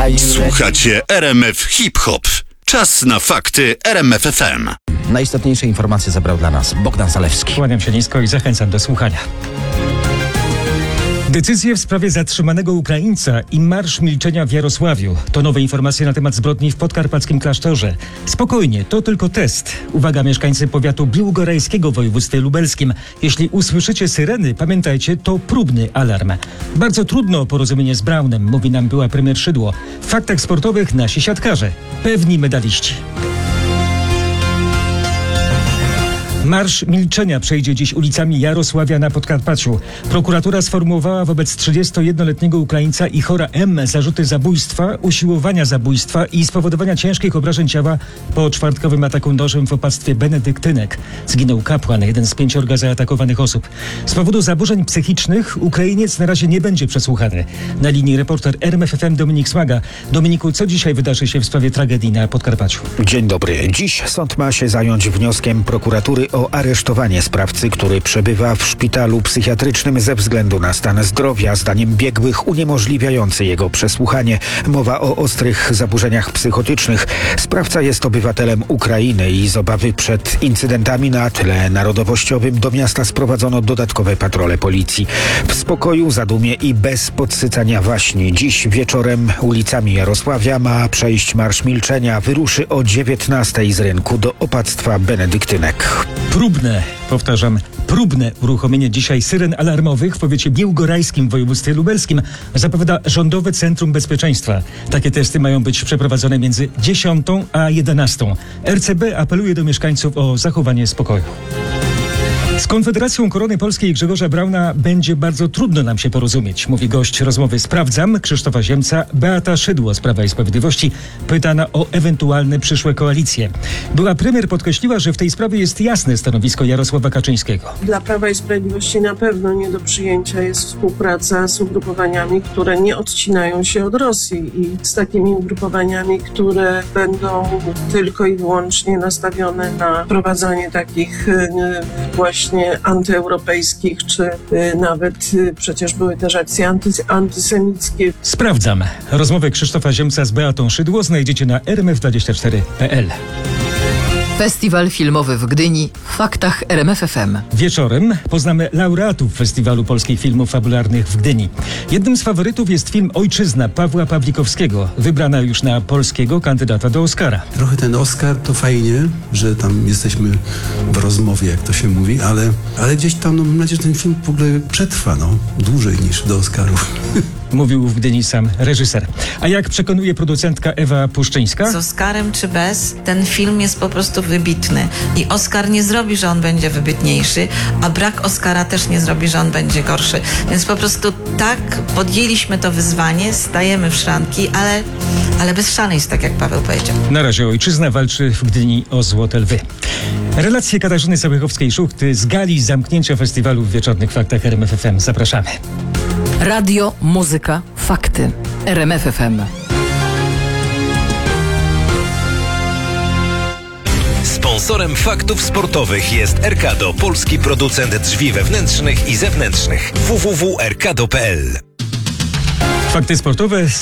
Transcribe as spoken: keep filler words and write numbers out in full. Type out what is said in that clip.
Słuchacie R M F Hip Hop. Czas na fakty R M F F M. Najistotniejsze informacje zebrał dla nas Bogdan Zalewski. Kłaniam się nisko i zachęcam do słuchania. Decyzje w sprawie zatrzymanego Ukraińca i marsz milczenia w Jarosławiu. To nowe informacje na temat zbrodni w podkarpackim klasztorze. Spokojnie, to tylko test. Uwaga, mieszkańcy powiatu biłgorajskiego w województwie lubelskim. Jeśli usłyszycie syreny, pamiętajcie, to próbny alarm. Bardzo trudno o porozumienie z Braunem, mówi nam była premier Szydło. W faktach sportowych nasi siatkarze. Pewni medaliści. Marsz milczenia przejdzie dziś ulicami Jarosławia na Podkarpaciu. Prokuratura sformułowała wobec trzydziestojednoletniego Ukraińca Ihora M. zarzuty zabójstwa, usiłowania zabójstwa i spowodowania ciężkich obrażeń ciała po czwartkowym ataku nożem w opactwie benedyktynek. Zginął kapłan, jeden z pięciorga zaatakowanych osób. Z powodu zaburzeń psychicznych Ukrainiec na razie nie będzie przesłuchany. Na linii reporter R M F F M Dominik Smaga. Dominiku, co dzisiaj wydarzy się w sprawie tragedii na Podkarpaciu? Dzień dobry. Dziś sąd ma się zająć wnioskiem prokuratury o aresztowanie sprawcy, który przebywa w szpitalu psychiatrycznym ze względu na stan zdrowia, zdaniem biegłych uniemożliwiający jego przesłuchanie. Mowa o ostrych zaburzeniach psychotycznych. Sprawca jest obywatelem Ukrainy i z obawy przed incydentami na tle narodowościowym do miasta sprowadzono dodatkowe patrole policji. W spokoju, zadumie i bez podsycania waśni. Dziś wieczorem ulicami Jarosławia ma przejść marsz milczenia. Wyruszy o dziewiętnastej z rynku do opactwa benedyktynek. Próbne, powtarzam, próbne uruchomienie dzisiaj syren alarmowych w powiecie biłgorajskim w województwie lubelskim zapowiada Rządowe Centrum Bezpieczeństwa. Takie testy mają być przeprowadzone między dziesiątą a jedenastą. R C B apeluje do mieszkańców o zachowanie spokoju. Z Konfederacją Korony Polskiej Grzegorza Brauna będzie bardzo trudno nam się porozumieć, mówi gość rozmowy Sprawdzam Krzysztofa Ziemca. Beata Szydło z Prawa i Sprawiedliwości pytana o ewentualne przyszłe koalicje. Była premier podkreśliła, że w tej sprawie jest jasne stanowisko Jarosława Kaczyńskiego. Dla Prawa i Sprawiedliwości na pewno nie do przyjęcia jest współpraca z ugrupowaniami, które nie odcinają się od Rosji i z takimi ugrupowaniami, które będą tylko i wyłącznie nastawione na prowadzenie takich właśnie antyeuropejskich, czy y, nawet y, przecież były też akcje anty, antysemickie. Sprawdzam. Rozmowę Krzysztofa Ziemca z Beatą Szydło znajdziecie na r m f dwadzieścia cztery kropka p l. Festiwal filmowy w Gdyni w faktach R M F F M. Wieczorem poznamy laureatów Festiwalu Polskich Filmów Fabularnych w Gdyni. Jednym z faworytów jest film Ojczyzna Pawła Pawlikowskiego, wybrana już na polskiego kandydata do Oscara. Trochę ten Oscar to fajnie, że tam jesteśmy w rozmowie, jak to się mówi, ale, ale gdzieś tam, no, mam nadzieję, że ten film w ogóle przetrwa, no, dłużej niż do Oscarów. Mówił w Gdyni sam reżyser. A jak przekonuje producentka Ewa Puszczyńska? Z Oscarem czy bez, ten film jest po prostu wybitny. I Oscar nie zrobi, że on będzie wybitniejszy, a brak Oscara też nie zrobi, że on będzie gorszy. Więc po prostu tak podjęliśmy to wyzwanie, stajemy w szranki, ale, ale bez szaleństw, tak jak Paweł powiedział. Na razie Ojczyzna walczy w Gdyni o Złote Lwy. Relacje Katarzyny Sobiechowskiej-Szuchty z gali zamknięcia festiwalu w wieczornych faktach R M F F M. Zapraszamy. Radio, muzyka, fakty. R M F F M. Sponsorem faktów sportowych jest Erkado, polski producent drzwi wewnętrznych i zewnętrznych. w w w kropka erkado kropka p l. Fakty sportowe.